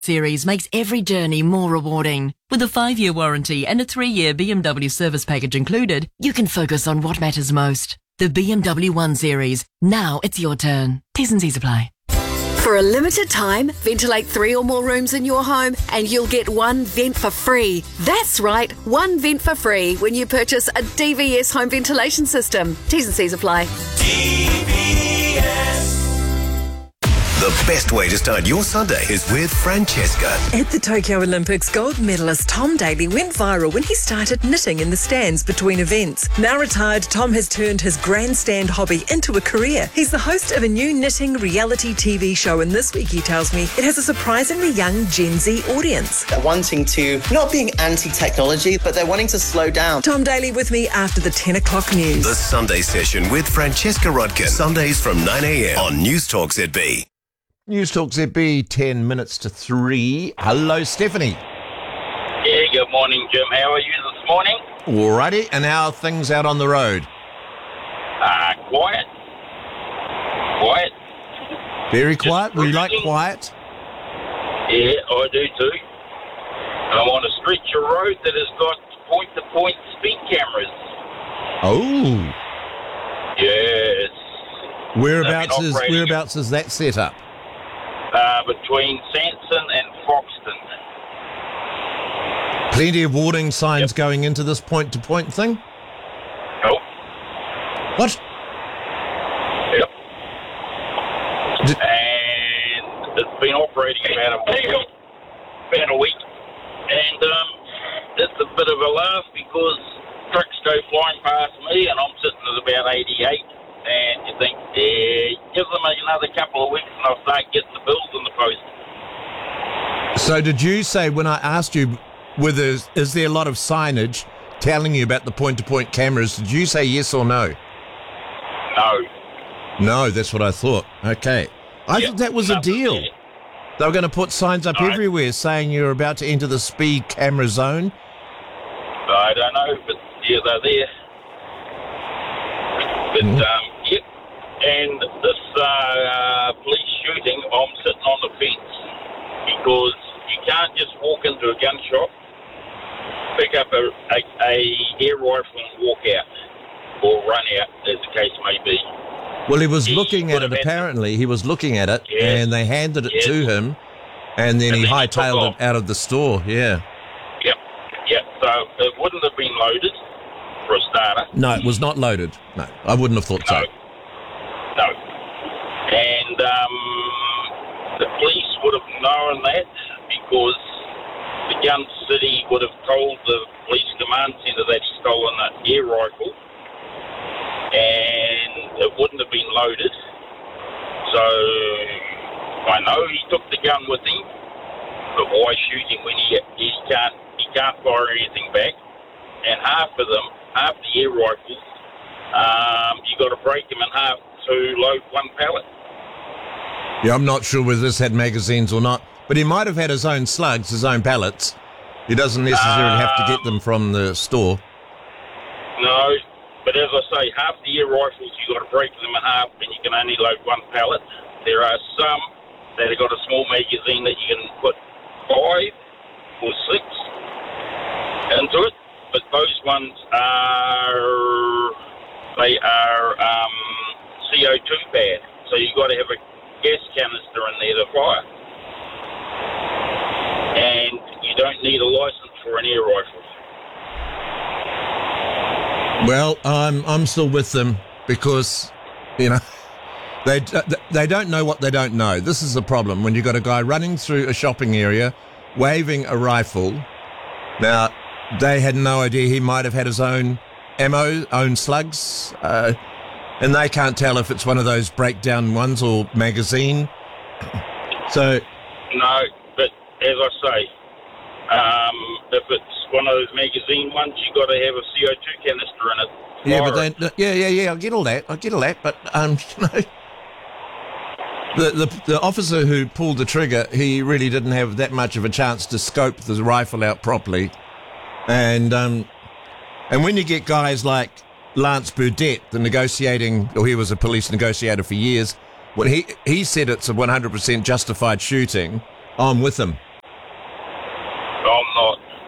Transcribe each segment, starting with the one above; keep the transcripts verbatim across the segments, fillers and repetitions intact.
Series makes every journey more rewarding. With a five-year warranty and a three-year B M W service package included, you can focus on what matters most. The B M W one Series. Now it's your turn. T's and C's apply. For a limited time, ventilate three or more rooms in your home and you'll get one vent for free. That's right, one vent for free when you purchase a D V S home ventilation system. T's and C's apply. D V S. The best way to start your Sunday is with Francesca. At the Tokyo Olympics, gold medalist Tom Daley went viral when he started knitting in the stands between events. Now retired, Tom has turned his grandstand hobby into a career. He's the host of a new knitting reality T V show, and this week, he tells me, it has a surprisingly young Gen Z audience. They're wanting to, not being anti-technology, but they're wanting to slow down. Tom Daley with me after the ten o'clock news. The Sunday Session with Francesca Rudkin. Sundays from nine a.m. on News Talk Z B. News Talk Z B, ten minutes to three. Hello, Stephanie. Yeah, good morning, Jim. How are you this morning? Alrighty, and how are things out on the road? Uh, quiet. Quiet. Very quiet? Just We like cruising. quiet? Yeah, I do too. I'm on a stretch of road that has got point-to-point speed cameras. Oh. Yes. Whereabouts They've been is operating whereabouts is that set up? Uh, between Sanson and Foxton. Plenty of warning signs Yep. going into this point-to-point thing? Nope. What? Yep. Did- And it's been operating about a week. About a week. And um, it's a bit of a laugh because trucks go flying past me and I'm sitting at about eighty-eight. And you think, yeah, give them another couple of weeks and I'll start getting the bills in the post. So did you say, when I asked you whether is there a lot of signage telling you about the point-to-point cameras, did you say yes or no? No. No, that's what I thought. Okay. I Yep, thought that was a nothing deal. there. They were going to put signs up No. everywhere saying you're about to enter the speed camera zone. I don't know, but yeah, they're there. But, Mm. um, yep. And this uh, uh, police shooting, I'm sitting on the fence because you can't just walk into a gun shop, pick up a, a, a air rifle and walk out or run out, as the case may be. Well, he was He looking at would it, have had- apparently. He was looking at it, Yes. and they handed it Yes. to him, and then And he then he took hightailed off. it out of the store, yeah. Yep. Yep. So it wouldn't have been loaded for a starter. No, it was not loaded. No, I wouldn't have thought No. so. No. And um, the police would have known that because the Gun City would have told the police command centre that he'd stolen an air rifle and it wouldn't have been loaded. So I know he took the gun with him, but why shoot him when he, he can't he can't fire anything back? And half of them, half the air rifles, um, you got to break them in half to load one pallet. Yeah, I'm not sure whether this had magazines or not, but he might have had his own slugs, his own pallets. He doesn't necessarily have to get them from the store. No, but as I say, half the air rifles you got to break them in half, and you can only load one pallet. There are some that have got a small magazine that you can put five or six into it, but those ones are they are um, C O two bad, so you got to have a gas canister in there to fire, and you don't need a license for an air rifle. Well, I'm I'm still with them because, you know, they they don't know what they don't know. This is the problem when you've got a guy running through a shopping area, waving a rifle. Now, they had no idea he might have had his own ammo, own slugs, uh, and they can't tell if it's one of those breakdown ones or magazine. So, No, but as I say, um, if it's one of those magazine ones, you got to have a C O two canister in it. yeah, but Fire it. they, yeah, yeah, yeah, I get all that, I get all that, but um, you know, the the the officer who pulled the trigger, he really didn't have that much of a chance to scope the rifle out properly, and um, and when you get guys like Lance Burdett, the negotiating, or he was a police negotiator for years, when he he said it's a one hundred percent justified shooting, I'm with him.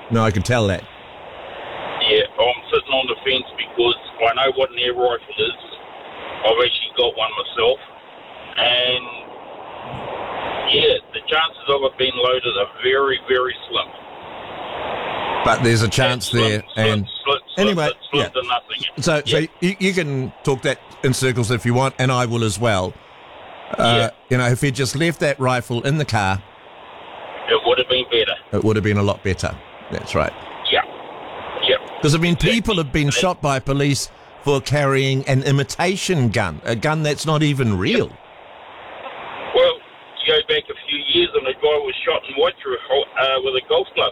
No, I can tell that. Yeah, I'm sitting on the fence because I know what an air rifle is. I've actually got one myself. And, yeah, the chances of it being loaded are very, very slim. But there's a chance slim, there. Slim, and slim, slim, anyway, slim yeah. to nothing. So, yeah. so you, you can talk that in circles if you want, and I will as well. Uh, Yeah. You know, if he just left that rifle in the car, It would have been better. it would have been a lot better. That's right. Yeah. Yeah. Because, I mean, people have been shot by police for carrying an imitation gun, a gun that's not even real. Well, you go back a few years and a guy was shot in Waitara uh, with a golf club.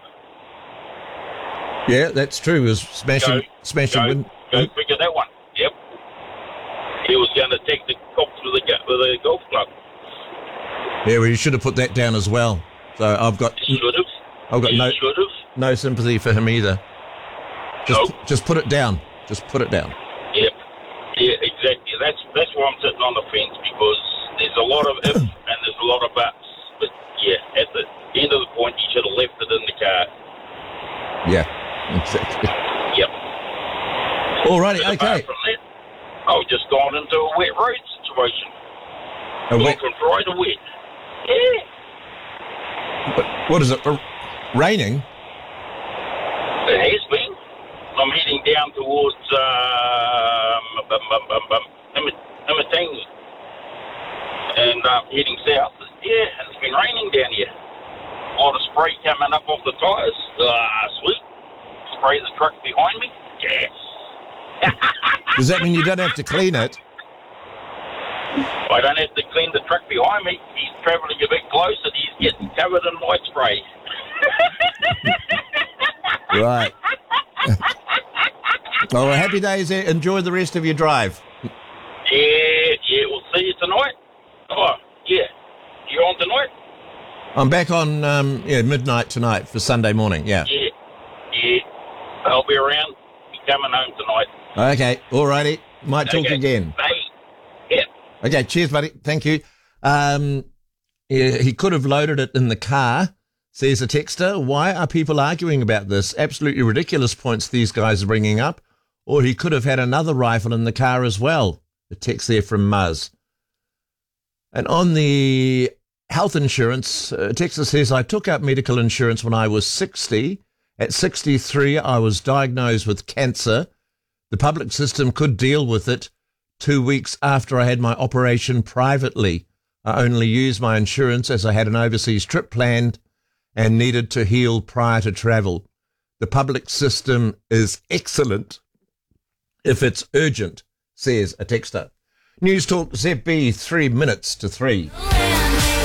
Yeah, that's true. He was smashing, Go, smashing. go, win- go figure that one. Yep. He was going to take the cops with a, gu- with a golf club. Yeah, well, you should have put that down as well. So I've got, He should have. I've got he no, should have. no sympathy for him either. Just, Nope. just put it down. Just put it down. Yep. Yeah, exactly. That's that's why I'm sitting on the fence, because there's a lot of ifs and there's a lot of buts. But yeah, at the end of the point, you should have left it in the car. Yeah, exactly. Yep. Alrighty, But okay. apart from that, I've just gone into a wet road situation. A wet- From dry to wet. Yeah. What, what is it? uh, Raining? It has been. I'm heading down towards um, bum, bum, bum, bum, Imitangi. And uh, heading south. Yeah, and it's been raining down here. A lot of spray coming up off the tyres. Ah, sweet. Spray the truck behind me. Yes. Does that mean you don't have to clean it? I don't have to clean the truck behind me. He's travelling a bit close and he's getting covered in white spray. Right. Oh, well, happy days there. Enjoy the rest of your drive. Yeah, yeah, we'll see you tonight. Oh, yeah. You on tonight? I'm back on um, yeah, midnight tonight for Sunday morning. Yeah. Yeah, yeah. I'll be around. Be coming home tonight. Okay. Alrighty. Might talk Okay. again. Bye. Yeah. Okay. Cheers, buddy. Thank you. Um, yeah, he could have loaded it in the car, says a texter. Why are people arguing about this? Absolutely ridiculous points these guys are bringing up. Or he could have had another rifle in the car as well. A text there from Muzz. And on the health insurance, uh, Texas says, I took out medical insurance when I was sixty. At sixty-three, I was diagnosed with cancer. The public system could deal with it two weeks after I had my operation privately. I only used my insurance as I had an overseas trip planned and needed to heal prior to travel. The public system is excellent if it's urgent, says a texter. News Talk Z B, three minutes to three.